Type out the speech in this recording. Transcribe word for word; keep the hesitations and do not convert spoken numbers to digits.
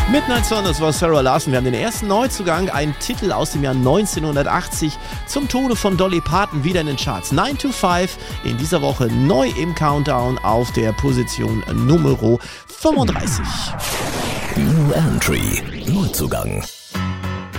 Midnight Sun, das war Sarah Larson. Wir haben den ersten Neuzugang, einen Titel aus dem Jahr neunzehnhundertachtzig zum Tode von Dolly Parton, wieder in den Charts. nine to five, in dieser Woche neu im Countdown auf der Position Nummer fünfunddreißig. New Entry, Neuzugang.